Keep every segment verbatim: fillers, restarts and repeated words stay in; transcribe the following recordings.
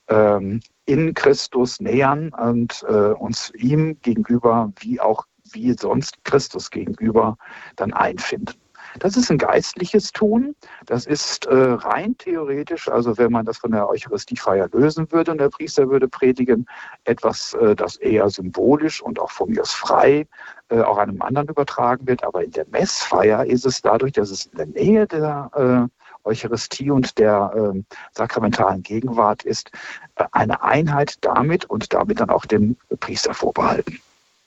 ähm, in Christus nähern und äh, uns ihm gegenüber wie auch wie sonst Christus gegenüber dann einfinden. Das ist ein geistliches Tun. Das ist äh, rein theoretisch, also wenn man das von der Eucharistiefeier lösen würde und der Priester würde predigen, etwas, äh, das eher symbolisch und auch von mir aus frei äh, auch einem anderen übertragen wird. Aber in der Messfeier ist es dadurch, dass es in der Nähe der äh, Eucharistie und der äh, sakramentalen Gegenwart ist, äh, eine Einheit damit und damit dann auch dem Priester vorbehalten.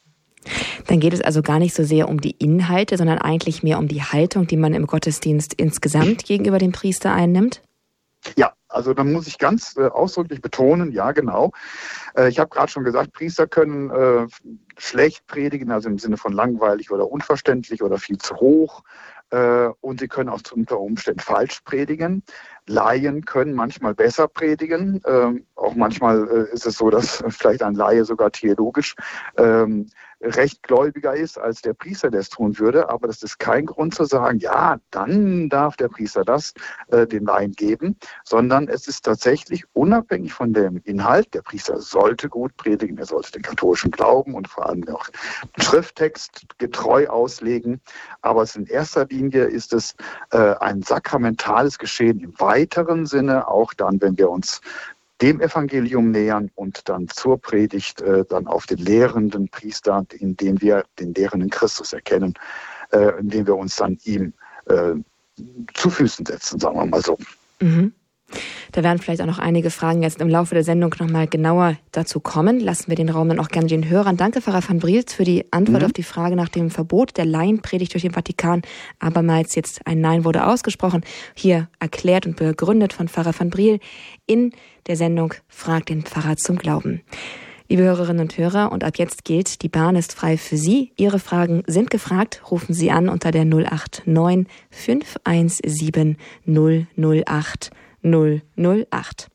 Dann geht es also gar nicht so sehr um die Inhalte, sondern eigentlich mehr um die Haltung, die man im Gottesdienst insgesamt gegenüber dem Priester einnimmt? Ja, also da muss ich ganz äh, ausdrücklich betonen, ja genau. Äh, ich habe gerade schon gesagt, Priester können äh, schlecht predigen, also im Sinne von langweilig oder unverständlich oder viel zu hoch. Äh, und sie können auch unter Umständen falsch predigen. Laien können manchmal besser predigen. Ähm, auch manchmal äh, ist es so, dass vielleicht ein Laie sogar theologisch ähm, recht gläubiger ist, als der Priester das tun würde. Aber das ist kein Grund zu sagen, ja, dann darf der Priester das äh, den Laien geben, sondern es ist tatsächlich unabhängig von dem Inhalt. Der Priester sollte gut predigen, er sollte den katholischen Glauben und vor allem auch den Schrifttext getreu auslegen. Aber es in erster Linie ist es äh, ein sakramentales Geschehen im weiteren Sinne, auch dann, wenn wir uns dem Evangelium nähern und dann zur Predigt äh, dann auf den lehrenden Priester, in dem wir den lehrenden Christus erkennen, äh, indem wir uns dann ihm äh, zu Füßen setzen, sagen wir mal so. Mhm. Da werden vielleicht auch noch einige Fragen jetzt im Laufe der Sendung nochmal genauer dazu kommen. Lassen wir den Raum dann auch gerne den Hörern. Danke, Pfarrer van Brielt, für die Antwort mhm. auf die Frage nach dem Verbot der Laienpredigt durch den Vatikan. Abermals jetzt ein Nein wurde ausgesprochen. Hier erklärt und begründet von Pfarrer van Brielt in der Sendung Fragt den Pfarrer zum Glauben. Liebe Hörerinnen und Hörer, und ab jetzt gilt, die Bahn ist frei für Sie. Ihre Fragen sind gefragt. Rufen Sie an unter der null acht neun fünf eins sieben null null acht null null acht.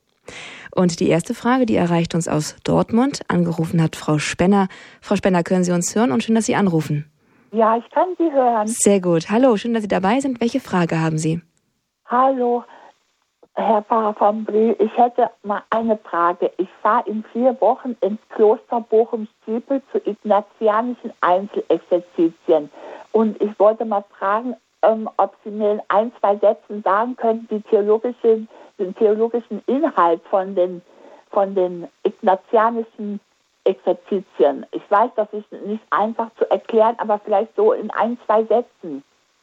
Und die erste Frage, die erreicht uns aus Dortmund. Angerufen hat Frau Spenner. Frau Spenner, können Sie uns hören und schön, dass Sie anrufen. Ja, ich kann Sie hören. Sehr gut. Hallo, schön, dass Sie dabei sind. Welche Frage haben Sie? Hallo, Herr Pfarrer van Brielt. Ich hätte mal eine Frage. Ich war in vier Wochen ins Kloster Bochum-Stiepel zu ignatianischen Einzelexerzitien. Und ich wollte mal fragen, ähm, ob Sie mir in ein, zwei Sätzen sagen können, die theologische den theologischen Inhalt von den, von den ignatianischen Exerzitien. Ich weiß, das ist nicht einfach zu erklären, aber vielleicht so in ein, zwei Sätzen.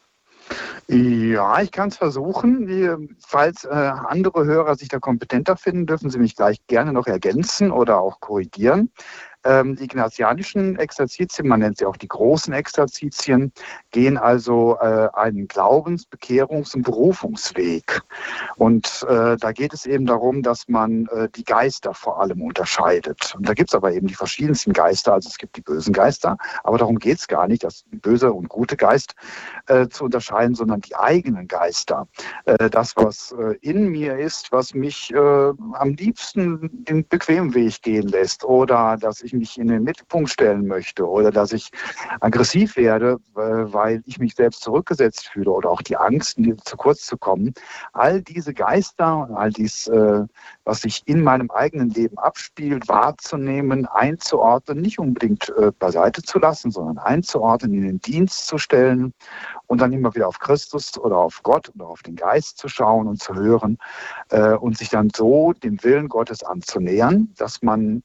Ja, ich kann es versuchen. Falls äh, andere Hörer sich da kompetenter finden, dürfen Sie mich gleich gerne noch ergänzen oder auch korrigieren. Ähm, die ignatianischen Exerzitien, man nennt sie auch die großen Exerzitien, gehen also äh, einen Glaubens-, Bekehrungs- und Berufungsweg. Und äh, da geht es eben darum, dass man äh, die Geister vor allem unterscheidet. Und da gibt es aber eben die verschiedensten Geister, also es gibt die bösen Geister, aber darum geht es gar nicht, das böse und gute Geist äh, zu unterscheiden, sondern die eigenen Geister. Äh, das, was äh, in mir ist, was mich äh, am liebsten den bequemen Weg gehen lässt oder dass ich mich in den Mittelpunkt stellen möchte oder dass ich aggressiv werde, weil ich mich selbst zurückgesetzt fühle oder auch die Angst, zu kurz zu kommen. All diese Geister, all dies, was sich in meinem eigenen Leben abspielt, wahrzunehmen, einzuordnen, nicht unbedingt beiseite zu lassen, sondern einzuordnen, in den Dienst zu stellen und dann immer wieder auf Christus oder auf Gott oder auf den Geist zu schauen und zu hören und sich dann so dem Willen Gottes anzunähern, dass man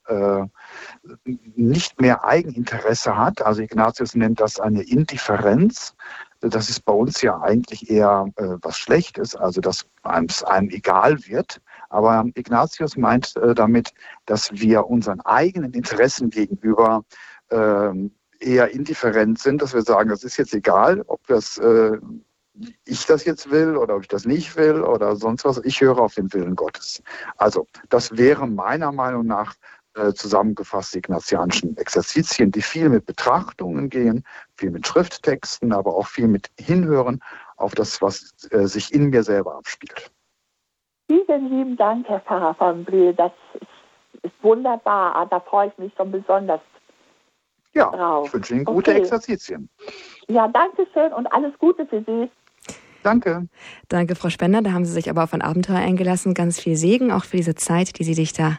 nicht mehr Eigeninteresse hat. Also Ignatius nennt das eine Indifferenz. Das ist bei uns ja eigentlich eher äh, was Schlechtes, also dass einem, einem egal wird. Aber Ignatius meint äh, damit, dass wir unseren eigenen Interessen gegenüber äh, eher indifferent sind, dass wir sagen, das ist jetzt egal, ob das äh, ich das jetzt will oder ob ich das nicht will oder sonst was. Ich höre auf den Willen Gottes. Also das wäre meiner Meinung nach äh, zusammengefasst die ignatianischen Exerzitien, die viel mit Betrachtungen gehen, viel mit Schrifttexten, aber auch viel mit Hinhören auf das, was äh, sich in mir selber abspielt. Vielen lieben Dank, Herr Pfarrer van Brielt. Das ist, ist wunderbar. Da freue ich mich schon besonders ja, drauf. Ich wünsche Ihnen gute okay. Exerzitien. Ja, danke schön und alles Gute für Sie. Danke. Danke, Frau Spender. Da haben Sie sich aber auf ein Abenteuer eingelassen. Ganz viel Segen, auch für diese Zeit, die Sie sich da